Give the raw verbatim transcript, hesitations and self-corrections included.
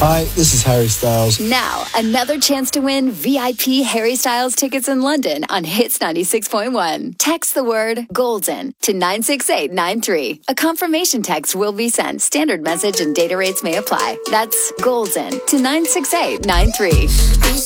Hi, this is Harry Styles. Now, another chance to win V I P Harry Styles tickets in London on Hits ninety-six point one. Text the word GOLDEN to nine six eight nine three. A confirmation text will be sent. Standard message and data rates may apply. That's GOLDEN to nine six eight nine three.